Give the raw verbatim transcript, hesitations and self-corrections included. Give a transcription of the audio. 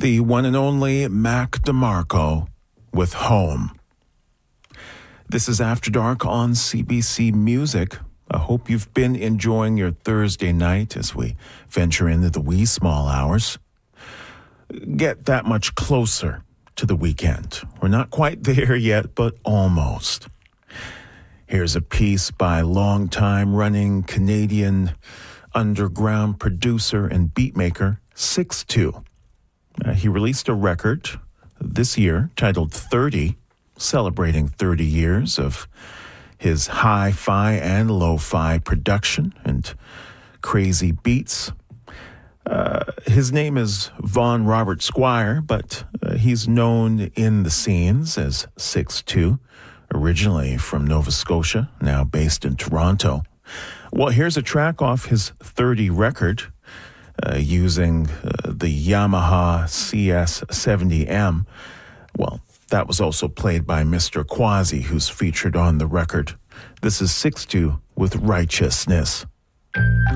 the one and only Mac DeMarco with Home. This is After Dark on C B C Music. I hope you've been enjoying your Thursday night as we venture into the wee small hours. Get that much closer to the weekend. We're not quite there yet, but almost. Here's a piece by longtime running Canadian underground producer and beatmaker six two. Uh, he released a record this year titled thirty, celebrating thirty years of his hi-fi and lo-fi production and crazy beats. Uh, his name is Vaughn Robert Squire, but uh, he's known in the scenes as six two, originally from Nova Scotia, now based in Toronto. Well, here's a track off his thirty record, uh, using uh, the Yamaha C S seventy M. Well, that was also played by Mister Quasi, who's featured on the record. This is six two with Righteousness.